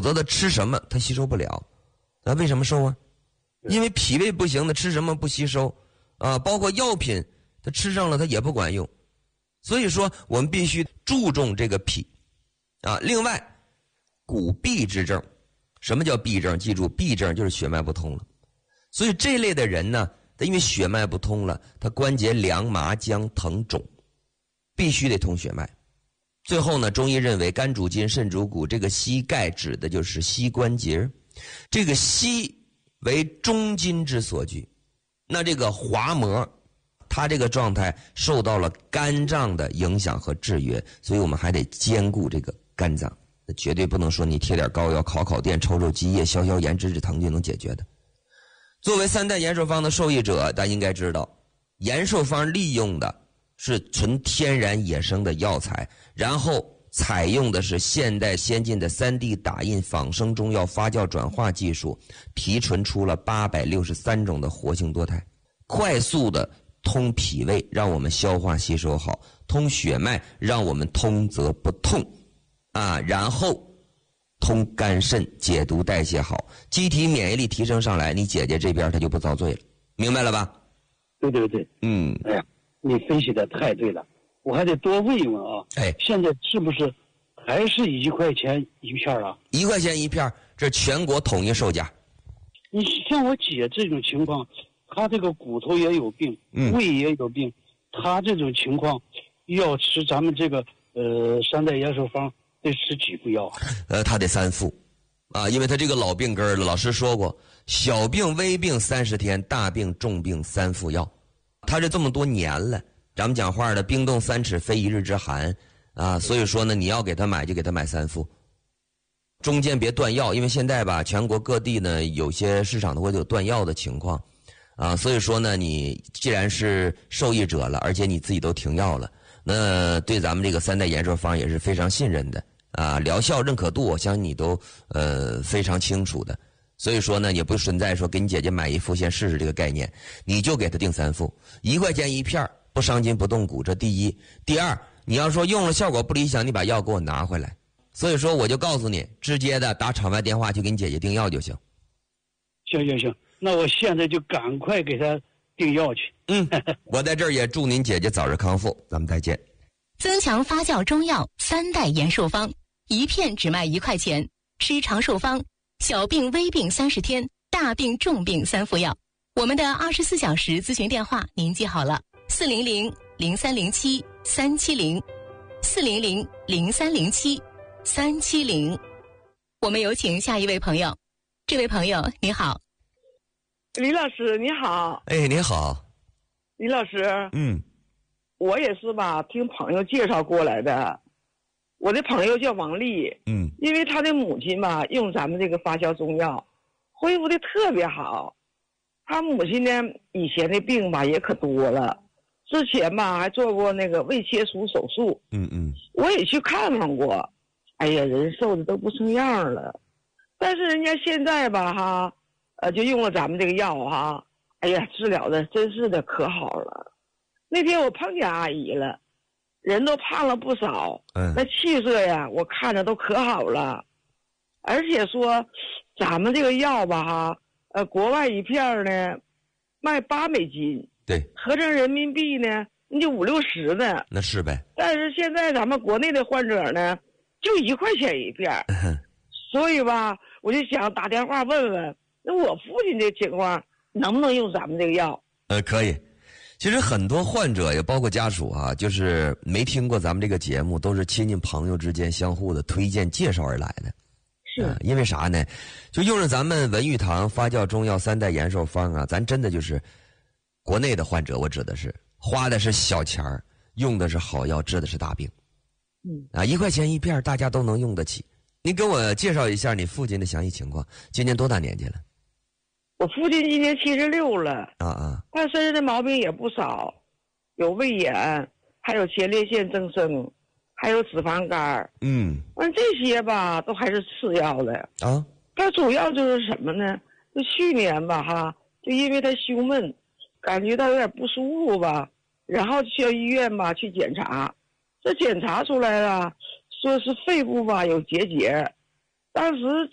则的吃什么它吸收不了。那为什么瘦啊？因为脾胃不行的，吃什么不吸收啊？包括药品，它吃上了它也不管用。所以说我们必须注重这个脾啊。另外，骨痹之症，什么叫痹症？记住，痹症就是血脉不通了。所以这类的人呢，他因为血脉不通了，他关节凉麻僵疼肿，必须得通血脉。最后呢，中医认为肝主筋，肾主骨，这个膝盖指的就是膝关节，这个膝为中筋之所居，那这个滑膜它这个状态受到了肝脏的影响和制约，所以我们还得兼顾这个肝脏，那绝对不能说你贴点膏药、烤电、抽积液、消炎、止疼就能解决的。作为三代延寿方的受益者，大家应该知道，延寿方利用的是纯天然野生的药材，然后采用的是现代先进的3D 打印仿生中药发酵转化技术，提纯出了863种的活性多肽，快速的通脾胃，让我们消化吸收好；通血脉，让我们通则不痛啊，然后通肝肾，解毒代谢好，机体免疫力提升上来，你姐姐这边她就不遭罪了，明白了吧？ 对对对，哎呀，你分析的太对了，我还得多问一问啊。现在是不是还是1块钱一片啊？1 块钱一片，这全国统一售价。 你像我姐这种情况，她这个骨头也有病，胃也有病，她这种情况要吃咱们这个三代延寿方得吃几副药啊？ 他得3副啊，因为他这个老病根了。老师说过，小病微病30天，大病重病3副药。他这么多年了，咱们讲话的冰冻3尺非一日之寒啊，所以说呢，你要给他买就给他买3副，中间别断药，因为现在吧，全国各地呢有些市场都会有断药的情况啊，所以说呢，你既然是受益者了，而且你自己都停药了，那对咱们这个三代延寿方也是非常信任的啊，疗效认可度我相信你都非常清楚的。所以说呢，也不存在说给你姐姐买1副先试试这个概念，你就给她订3副，1块钱一片，不伤筋不动骨，这第一。第二，你要说用了效果不理想，你把药给我拿回来。所以说我就告诉你，直接的打场外电话去给你姐姐订药就行。 行，那我现在就赶快给她订药去。 我在这儿也祝您姐姐早日康复，咱们再见。 增强发酵中药3代延寿方，一片只卖1块钱，吃长寿方，小病微病30天，大病重病3副药。我们的24小时咨询电话您记好了，400-0307-370，400-0307-370。我们有请下一位朋友。这位朋友你好。 李老师你好。 你好。 李老师，我也是吧，听朋友介绍过来的。我的朋友叫王丽，因为他的母亲吧用咱们这个发酵中药，恢复的特别好。他母亲呢以前的病吧也可多了，之前吧还做过那个胃切除手术，我也去看望过，哎呀，人瘦的都不成样了。但是人家现在吧就用了咱们这个药哎呀，治疗的真是的可好了。那天我碰见阿姨了，人都胖了不少，那气色呀我看着都可好了。而且说咱们这个药吧国外一片呢卖8美金， 对， 合成人民币呢那就50-60的， 那是呗。 但是现在咱们国内的患者呢就1块钱一片，所以吧我就想打电话问问，那我父亲这情况能不能用咱们这个药？ 可以。其实很多患者也包括家属就是没听过咱们这个节目，都是亲戚朋友之间相互的推荐介绍而来的。 是， 因为啥呢？就用着咱们文玉堂发酵中药3代延寿方咱真的就是国内的患者，我指的是花的是小钱儿，用的是好药，治的是大病。1块钱一片，大家都能用得起。您给我介绍一下你父亲的详细情况，今年多大年纪了？ 我父亲今年76了，他身上的毛病也不少，有胃炎，还有前列腺增生，还有脂肪肝。这些吧都还是吃药的他主要就是什么呢？就去年吧就因为他胸闷，感觉到有点不舒服吧，然后去医院吧去检查，这检查出来了，说是肺部吧有结节，当时